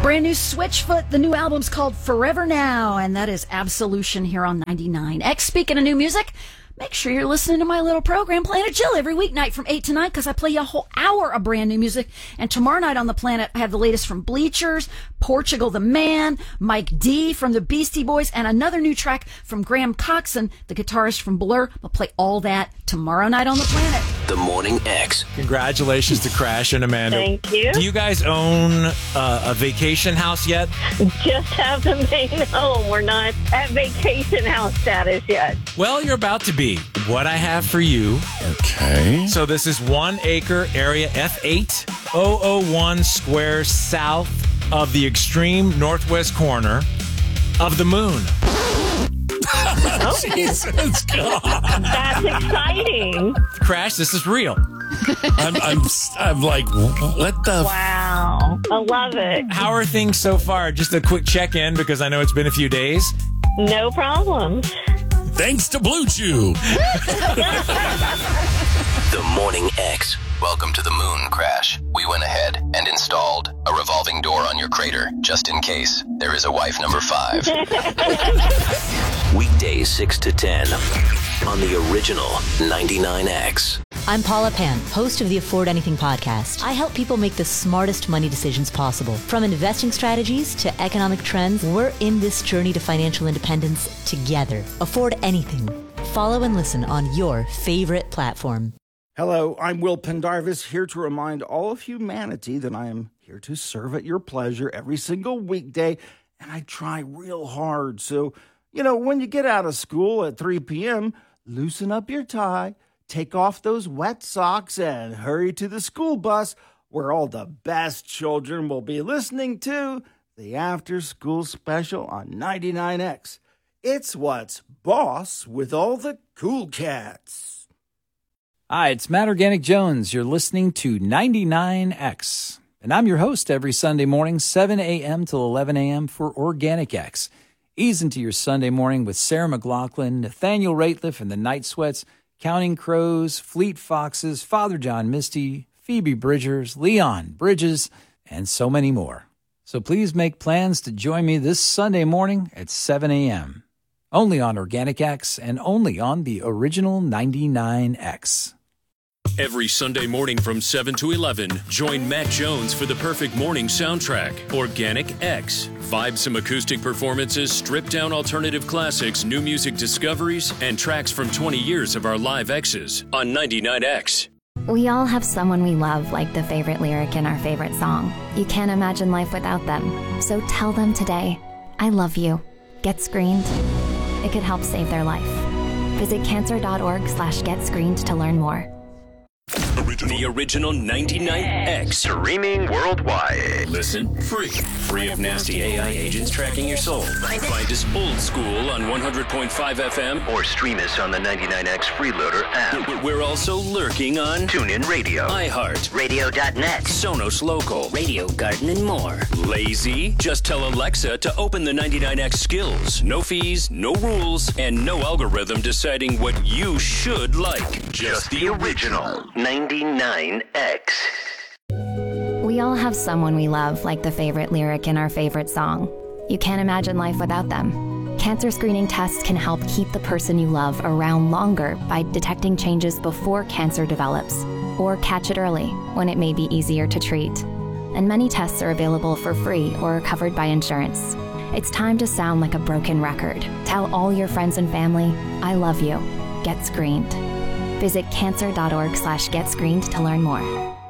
Brand new Switchfoot. The new album's called Forever Now, and that is Absolution here on 99X. Speaking of new music, make sure you're listening to my little program, Planet Jill, every weeknight from 8 to 9, because I play you a whole hour of brand new music. And tomorrow night on the Planet, I have the latest from Bleachers, Portugal the Man, Mike D from the Beastie Boys, and another new track from Graham Coxon, the guitarist from Blur. I'll play all that tomorrow night on the Planet. The Morning X. Congratulations to Crash and Amanda. Thank you. Do you guys own a vacation house yet? Just have the main home. We're not at vacation house status yet. Well, you're about to be. What I have for you. Okay. So this is 1 acre area, F8, 001 square south of the extreme northwest corner of the moon. Jesus God. That's exciting. Crash, this is real. I'm like, what the? Wow. I love it. How are things so far? Just a quick check-in because I know it's been a few days. No problem. Thanks to Blue Chew. The Morning X. Welcome to the moon, Crash. We went ahead and installed a revolving door on your crater, just in case there is a wife number 5. Weekdays 6 to 10 on the original 99X. I'm Paula Pan, host of the Afford Anything podcast. I help people make the smartest money decisions possible. From investing strategies to economic trends, we're in this journey to financial independence together. Afford Anything. Follow and listen on your favorite platform. Hello, I'm Will Pendarvis, here to remind all of humanity that I am here to serve at your pleasure every single weekday, and I try real hard. So, when you get out of school at 3 p.m., loosen up your tie, take off those wet socks, and hurry to the school bus where all the best children will be listening to the after-school special on 99X. It's what's boss with all the cool cats. Hi, it's Matt Organic Jones. You're listening to 99X. And I'm your host every Sunday morning, 7 a.m. till 11 a.m. for Organic X. Ease into your Sunday morning with Sarah McLachlan, Nathaniel Rateliff and the Night Sweats, Counting Crows, Fleet Foxes, Father John Misty, Phoebe Bridgers, Leon Bridges, and so many more. So please make plans to join me this Sunday morning at 7 a.m. Only on Organic X and only on the original 99X. Every Sunday morning from 7 to 11, join Matt Jones for the perfect morning soundtrack, Organic X. Vibesome acoustic performances, stripped-down alternative classics, new music discoveries, and tracks from 20 years of our live X's on 99X. We all have someone we love, like the favorite lyric in our favorite song. You can't imagine life without them. So tell them today, I love you. Get screened. It could help save their life. Visit cancer.org/getscreened to learn more. The original 99X. Streaming worldwide. Listen free. Free of nasty AI agents tracking your soul. Find us old school on 100.5 FM. Or stream us on the 99X Freeloader app. We're also lurking on TuneIn Radio, iHeart, Radio.net, Sonos Local, Radio Garden, and more. Lazy? Just tell Alexa to open the 99X skills. No fees, no rules, and no algorithm deciding what you should like. Just the original 99X. We all have someone we love, like the favorite lyric in our favorite song. You can't imagine life without them. Cancer screening tests can help keep the person you love around longer by detecting changes before cancer develops, or catch it early when it may be easier to treat. And many tests are available for free or are covered by insurance. It's time to sound like a broken record. Tell all your friends and family, I love you. Get screened. Visit cancer.org/getscreened to learn more.